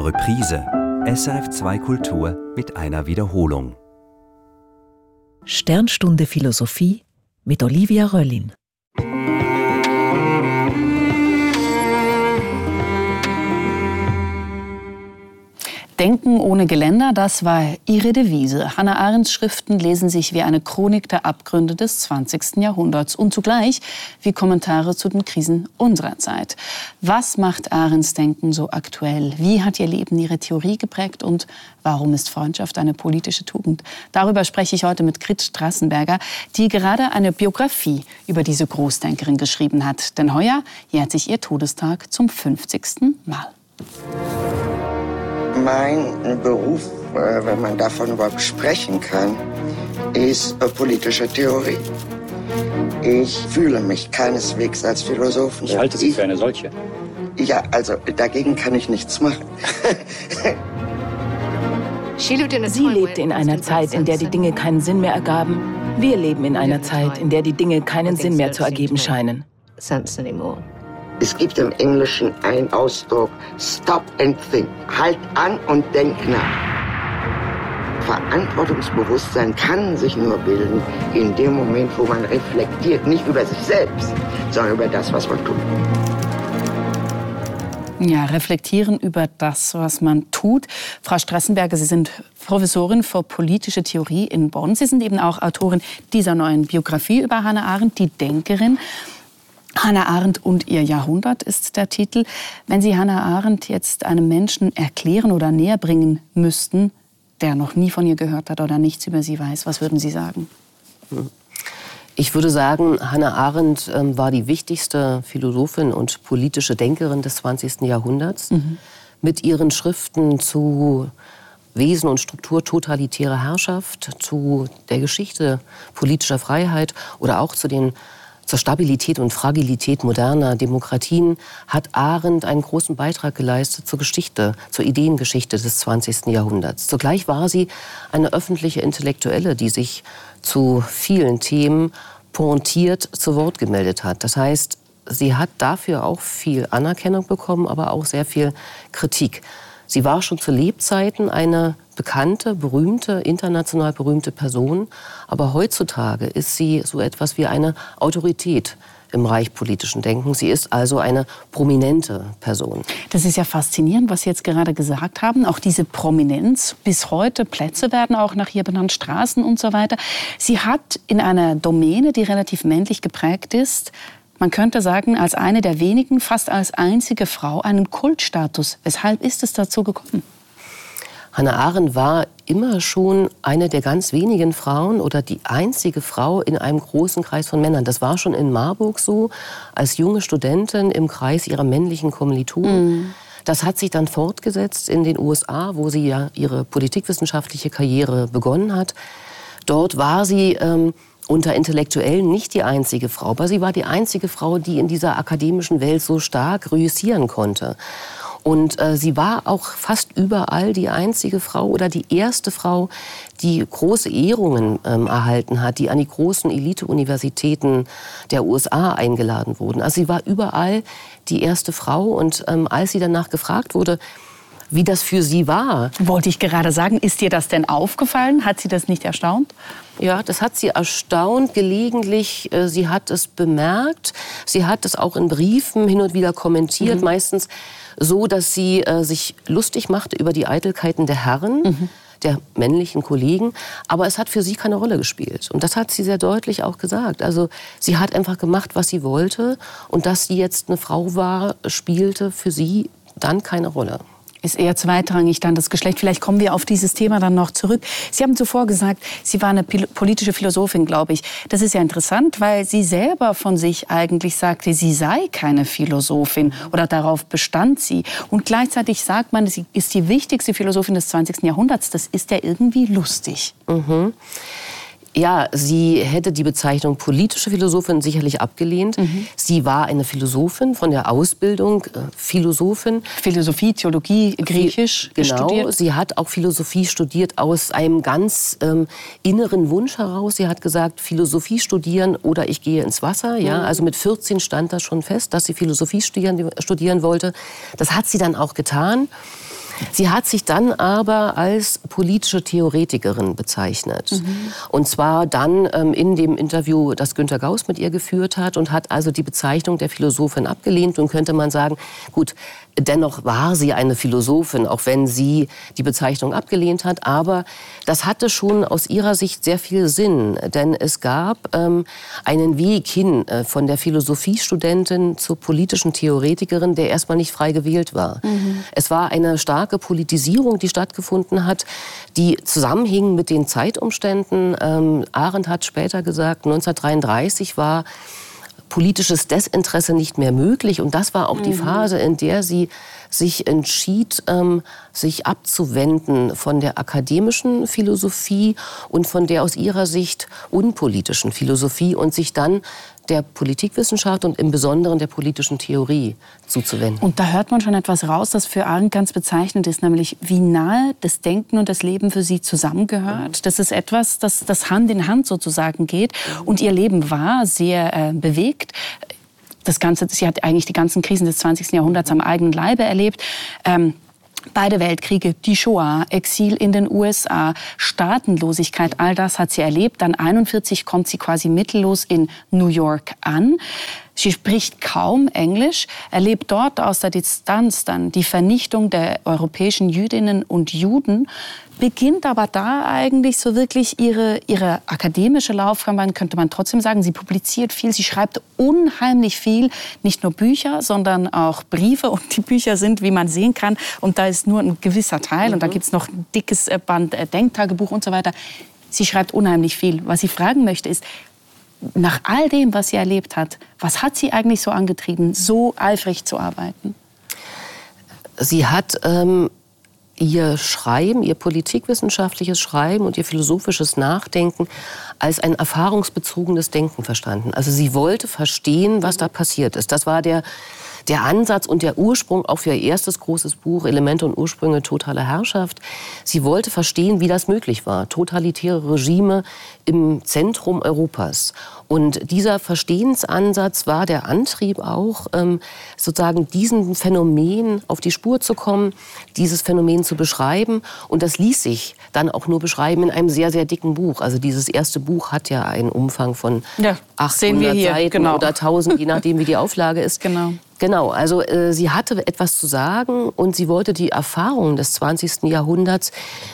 Reprise. SRF2 Kultur mit einer Wiederholung. Sternstunde Philosophie mit Olivia Röllin. Denken ohne Geländer, das war ihre Devise. Hannah Arendts Schriften lesen sich wie eine Chronik der Abgründe des 20. Jahrhunderts und zugleich wie Kommentare zu den Krisen unserer Zeit. Was macht Arendts Denken so aktuell? Wie hat ihr Leben ihre Theorie geprägt und warum ist Freundschaft eine politische Tugend? Darüber spreche ich heute mit Grit Straßenberger, die gerade eine Biografie über diese Großdenkerin geschrieben hat. Denn heuer jährt sich ihr Todestag zum 50. Mal. Mein Beruf, wenn man davon überhaupt sprechen kann, ist politische Theorie. Ich fühle mich keineswegs als Philosoph. Ich halte Sie für eine solche. Ja, also dagegen kann ich nichts machen. Sie lebte in einer Zeit, in der die Dinge keinen Sinn mehr ergaben. Wir leben in einer Zeit, in der die Dinge keinen Sinn mehr zu ergeben scheinen. Es gibt im Englischen einen Ausdruck, stop and think. Halt an und denk nach. Verantwortungsbewusstsein kann sich nur bilden in dem Moment, wo man reflektiert, nicht über sich selbst, sondern über das, was man tut. Ja, reflektieren über das, was man tut. Frau Straßenberger, Sie sind Professorin für politische Theorie in Bonn. Sie sind eben auch Autorin dieser neuen Biografie über Hannah Arendt, die Denkerin. Hannah Arendt und ihr Jahrhundert ist der Titel. Wenn Sie Hannah Arendt jetzt einem Menschen erklären oder näher bringen müssten, der noch nie von ihr gehört hat oder nichts über sie weiß, was würden Sie sagen? Ich würde sagen, Hannah Arendt war die wichtigste Philosophin und politische Denkerin des 20. Jahrhunderts. Mit ihren Schriften zu Wesen und Struktur totalitärer Herrschaft, zu der Geschichte politischer Freiheit oder auch zur Stabilität und Fragilität moderner Demokratien hat Arendt einen großen Beitrag geleistet zur Geschichte, zur Ideengeschichte des 20. Jahrhunderts. Zugleich war sie eine öffentliche Intellektuelle, die sich zu vielen Themen pointiert zu Wort gemeldet hat. Das heißt, sie hat dafür auch viel Anerkennung bekommen, aber auch sehr viel Kritik. Sie war schon zu Lebzeiten eine bekannte, berühmte, international berühmte Person. Aber heutzutage ist sie so etwas wie eine Autorität im Reich politischen Denkens. Sie ist also eine prominente Person. Das ist ja faszinierend, was Sie jetzt gerade gesagt haben. Auch diese Prominenz. Bis heute Plätze werden auch nach ihr benannt, Straßen und so weiter. Sie hat in einer Domäne, die relativ männlich geprägt ist, man könnte sagen, als eine der wenigen, fast als einzige Frau, einen Kultstatus. Weshalb ist es dazu gekommen? Hannah Arendt war immer schon eine der ganz wenigen Frauen oder die einzige Frau in einem großen Kreis von Männern. Das war schon in Marburg so, als junge Studentin im Kreis ihrer männlichen Kommilitonen. Das hat sich dann fortgesetzt in den USA, wo sie ja ihre politikwissenschaftliche Karriere begonnen hat. Dort war sie unter Intellektuellen nicht die einzige Frau, aber sie war die einzige Frau, die in dieser akademischen Welt so stark reüssieren konnte. Und sie war auch fast überall die einzige Frau oder die erste Frau, die große Ehrungen erhalten hat, die an die großen Elite-Universitäten der USA eingeladen wurden. Also sie war überall die erste Frau. Und als sie danach gefragt wurde, wie das für sie war. Wollte ich gerade sagen, ist dir das denn aufgefallen? Hat sie das nicht erstaunt? Ja, das hat sie erstaunt, gelegentlich. Sie hat es bemerkt. Sie hat es auch in Briefen hin und wieder kommentiert. Meistens so, dass sie sich lustig machte über die Eitelkeiten der Herren, der männlichen Kollegen. Aber es hat für sie keine Rolle gespielt. Und das hat sie sehr deutlich auch gesagt. Also sie hat einfach gemacht, was sie wollte. Und dass sie jetzt eine Frau war, spielte für sie dann keine Rolle. Ist eher zweitrangig dann das Geschlecht. Vielleicht kommen wir auf dieses Thema dann noch zurück. Sie haben zuvor gesagt, Sie war eine politische Philosophin, glaube ich. Das ist ja interessant, weil sie selber von sich eigentlich sagte, sie sei keine Philosophin oder darauf bestand sie. Und gleichzeitig sagt man, sie ist die wichtigste Philosophin des 20. Jahrhunderts. Das ist ja irgendwie lustig. Ja, sie hätte die Bezeichnung politische Philosophin sicherlich abgelehnt. Sie war eine Philosophin von der Ausbildung, Philosophin. Philosophie, Theologie, Griechisch studiert. Genau, sie hat auch Philosophie studiert aus einem ganz inneren Wunsch heraus. Sie hat gesagt, Philosophie studieren oder ich gehe ins Wasser. Ja, also mit 14 stand das schon fest, dass sie Philosophie studieren wollte. Das hat sie dann auch getan. Sie hat sich dann aber als politische Theoretikerin bezeichnet. Und zwar dann in dem Interview, das Günter Gauss mit ihr geführt hat, und hat also die Bezeichnung der Philosophin abgelehnt. Nun könnte man sagen, gut, dennoch war sie eine Philosophin, auch wenn sie die Bezeichnung abgelehnt hat. Aber das hatte schon aus ihrer Sicht sehr viel Sinn, denn es gab einen Weg hin von der Philosophiestudentin zur politischen Theoretikerin, der erstmal nicht frei gewählt war. Es war eine starke Politisierung, die stattgefunden hat, die zusammenhing mit den Zeitumständen. Arendt hat später gesagt, 1933 war politisches Desinteresse nicht mehr möglich. Und das war auch die Phase, in der sie sich entschied, sich abzuwenden von der akademischen Philosophie und von der aus ihrer Sicht unpolitischen Philosophie und sich dann der Politikwissenschaft und im Besonderen der politischen Theorie zuzuwenden. Und da hört man schon etwas raus, das für Arendt ganz bezeichnend ist, nämlich wie nahe das Denken und das Leben für sie zusammengehört. Das ist etwas, das Hand in Hand sozusagen geht. Und ihr Leben war sehr bewegt. Das Ganze, sie hat eigentlich die ganzen Krisen des 20. Jahrhunderts am eigenen Leibe erlebt. Beide Weltkriege, die Shoah, Exil in den USA, Staatenlosigkeit, all das hat sie erlebt. Dann 1941 kommt sie quasi mittellos in New York an. Sie spricht kaum Englisch, erlebt dort aus der Distanz dann die Vernichtung der europäischen Jüdinnen und Juden, beginnt aber da eigentlich so wirklich ihre akademische Laufbahn, könnte man trotzdem sagen. Sie publiziert viel, sie schreibt unheimlich viel, nicht nur Bücher, sondern auch Briefe. Und die Bücher sind, wie man sehen kann, und da ist nur ein gewisser Teil, und da gibt es noch ein dickes Band Denktagebuch und so weiter. Sie schreibt unheimlich viel. Was sie fragen möchte ist, nach all dem, was sie erlebt hat, was hat sie eigentlich so angetrieben, so eifrig zu arbeiten? Sie hat ihr Schreiben, ihr politikwissenschaftliches Schreiben und ihr philosophisches Nachdenken als ein erfahrungsbezogenes Denken verstanden. Also sie wollte verstehen, was da passiert ist. Das war der Ansatz und der Ursprung auch für ihr erstes großes Buch, Elemente und Ursprünge totaler Herrschaft. Sie wollte verstehen, wie das möglich war. Totalitäre Regime im Zentrum Europas. Und dieser Verstehensansatz war der Antrieb auch, sozusagen diesem Phänomen auf die Spur zu kommen, dieses Phänomen zu beschreiben. Und das ließ sich dann auch nur beschreiben in einem sehr, sehr dicken Buch. Also dieses erste Buch hat ja einen Umfang von 800 Seiten oder 1000, je nachdem wie die Auflage ist. Genau, also sie hatte etwas zu sagen und sie wollte die Erfahrungen des 20. Jahrhunderts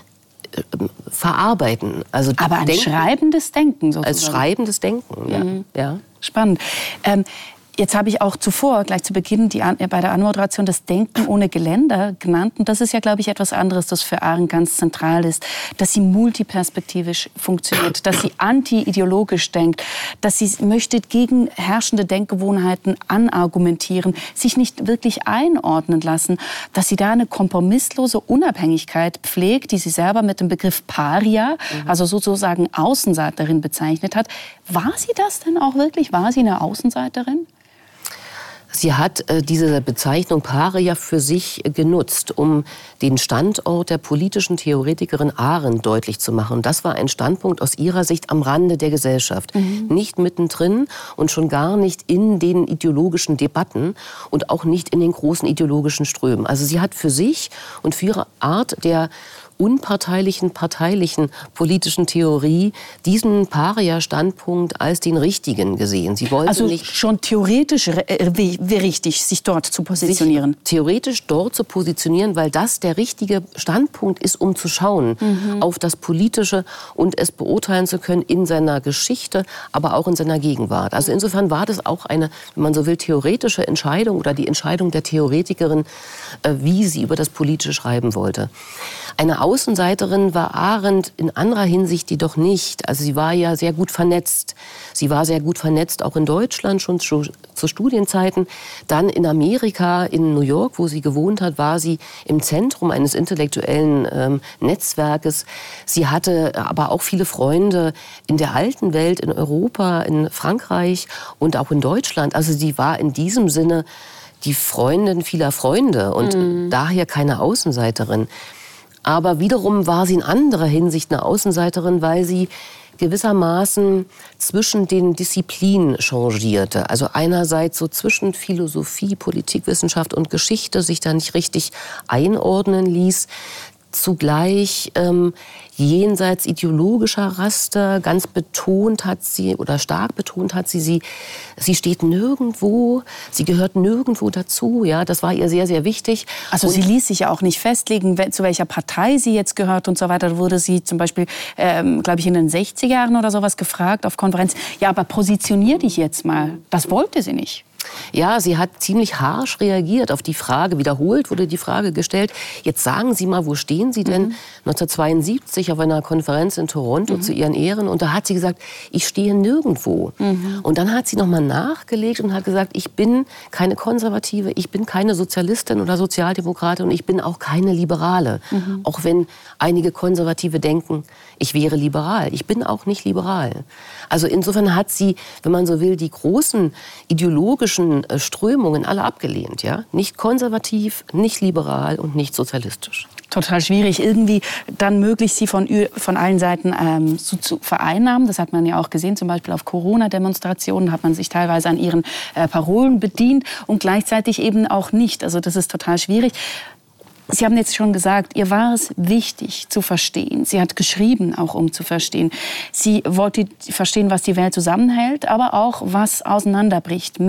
verarbeiten. Also aber ein schreibendes Denken sozusagen. Als schreibendes Denken, ja. Spannend. Jetzt habe ich auch zuvor, gleich zu Beginn, bei der Anmoderation das Denken ohne Geländer genannt. Und das ist ja, glaube ich, etwas anderes, das für Arendt ganz zentral ist. Dass sie multiperspektivisch funktioniert, dass sie anti-ideologisch denkt, dass sie möchte gegen herrschende Denkgewohnheiten anargumentieren, sich nicht wirklich einordnen lassen, dass sie da eine kompromisslose Unabhängigkeit pflegt, die sie selber mit dem Begriff Paria, also sozusagen Außenseiterin bezeichnet hat. War sie das denn auch wirklich? War sie eine Außenseiterin? Sie hat diese Bezeichnung Paria für sich genutzt, um den Standort der politischen Theoretikerin Arendt deutlich zu machen. Das war ein Standpunkt aus ihrer Sicht am Rande der Gesellschaft. Nicht mittendrin und schon gar nicht in den ideologischen Debatten und auch nicht in den großen ideologischen Strömen. Also sie hat für sich und für ihre Art der unparteilichen, parteilichen politischen Theorie diesen Paria-Standpunkt als den richtigen gesehen. Sie wollte also nicht schon theoretisch richtig, sich dort zu positionieren. Sich theoretisch dort zu positionieren, weil das der richtige Standpunkt ist, um zu schauen auf das Politische und es beurteilen zu können in seiner Geschichte, aber auch in seiner Gegenwart. Also insofern war das auch eine, wenn man so will, theoretische Entscheidung oder die Entscheidung der Theoretikerin, wie sie über das Politische schreiben wollte. Eine Außenseiterin war Arendt in anderer Hinsicht jedoch nicht. Also sie war ja sehr gut vernetzt. Sie war sehr gut vernetzt auch in Deutschland schon zu Studienzeiten. Dann in Amerika, in New York, wo sie gewohnt hat, war sie im Zentrum eines intellektuellen Netzwerkes. Sie hatte aber auch viele Freunde in der alten Welt, in Europa, in Frankreich und auch in Deutschland. Also sie war in diesem Sinne die Freundin vieler Freunde und daher keine Außenseiterin. Aber wiederum war sie in anderer Hinsicht eine Außenseiterin, weil sie gewissermaßen zwischen den Disziplinen changierte. Also einerseits so zwischen Philosophie, Politikwissenschaft und Geschichte sich da nicht richtig einordnen ließ. Zugleich jenseits ideologischer Raster ganz betont hat sie, oder stark betont hat sie steht nirgendwo, sie gehört nirgendwo dazu. Ja, das war ihr sehr, sehr wichtig. Also sie ließ sich ja auch nicht festlegen, zu welcher Partei sie jetzt gehört und so weiter. Da wurde sie zum Beispiel, glaube ich, in den 60er Jahren oder sowas gefragt auf Konferenz. Ja, aber positionier dich jetzt mal. Das wollte sie nicht. Ja, sie hat ziemlich harsch reagiert auf die Frage. Wiederholt wurde die Frage gestellt, jetzt sagen Sie mal, wo stehen Sie denn? 1972 auf einer Konferenz in Toronto zu ihren Ehren. Und da hat sie gesagt, ich stehe nirgendwo. Und dann hat sie noch mal nachgelegt und hat gesagt, ich bin keine Konservative, ich bin keine Sozialistin oder Sozialdemokratin und ich bin auch keine Liberale. Auch wenn einige Konservative denken, ich wäre liberal. Ich bin auch nicht liberal. Also insofern hat sie, wenn man so will, die großen ideologischen Strömungen alle abgelehnt. Ja? Nicht konservativ, nicht liberal und nicht sozialistisch. Total schwierig, irgendwie dann möglichst sie von allen Seiten zu vereinnahmen. Das hat man ja auch gesehen, zum Beispiel auf Corona-Demonstrationen hat man sich teilweise an ihren Parolen bedient und gleichzeitig eben auch nicht. Also das ist total schwierig. Sie haben jetzt schon gesagt, ihr war es wichtig zu verstehen. Sie hat geschrieben, auch um zu verstehen. Sie wollte verstehen, was die Welt zusammenhält, aber auch, was auseinanderbricht.